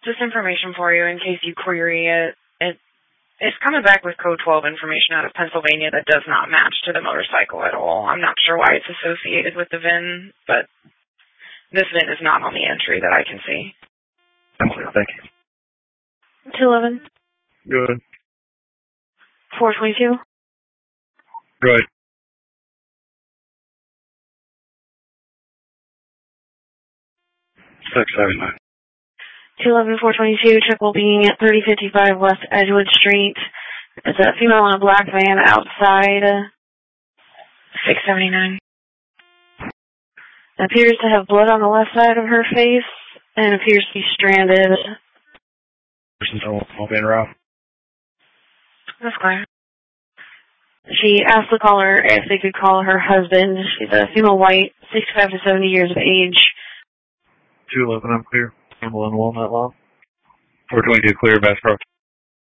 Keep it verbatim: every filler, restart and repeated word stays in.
Just information for you in case you query it. It it's coming back with code twelve information out of Pennsylvania that does not match to the motorcycle at all. I'm not sure why it's associated with the V I N, but this V I N is not on the entry that I can see. Okay, thank you. two eleven. Good. four twenty-two. Good. six seventy-nine. two eleven, four twenty-two, triple being at thirty fifty-five West Edgewood Street. It's a female in a black van outside. six seventy-nine. Appears to have blood on the left side of her face and appears to be stranded. Person's all being rough. That's clear. She asked the caller if they could call her husband. She's a female white, sixty-five to seventy years of age. two eleven, I'm clear. I'm on Walnut Law. four twenty-two, clear, Bass Pro.